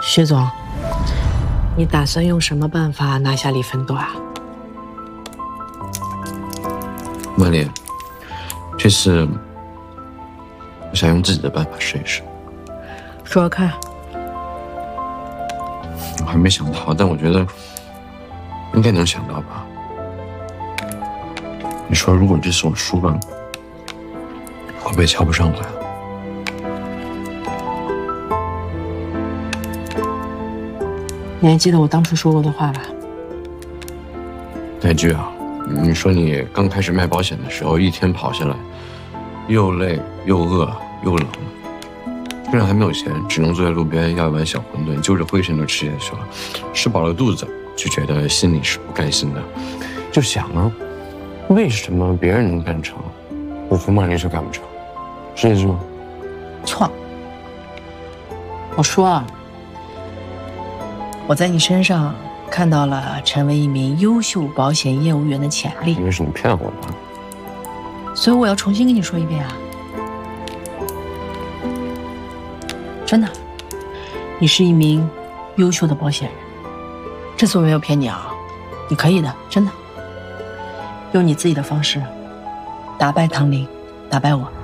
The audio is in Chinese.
薛总，你打算用什么办法拿下李芬朵啊？ 曼莲，这次我想用自己的办法试一试。 说说看。 我还没想到，但我觉得应该能想到吧。你说，如果这次我输了，会不会瞧不上我呀？ 你还记得我当初说过的话吧？ 那句啊，你说你刚开始卖保险的时候，一天跑下来，又累又饿又冷，身上还没有钱，只能坐在路边要一碗小馄饨，就着灰尘就吃下去了。吃饱了肚子，就觉得心里是不甘心的，就想啊，为什么别人能干成，我福曼莲却干不成？是这意思吗？ 错。我说啊，我在你身上看到了成为一名优秀保险业务员的潜力。 因为是你骗我的， 所以我要重新跟你说一遍啊！真的，你是一名优秀的保险人，这次我没有骗你啊，你可以的，真的。用你自己的方式打败唐林，打败我。